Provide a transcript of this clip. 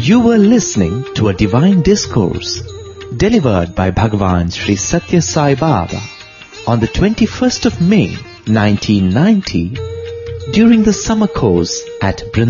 You were listening to a divine discourse delivered by Bhagavan Sri Satya Sai Baba on the 21st of May 1990 during the summer course at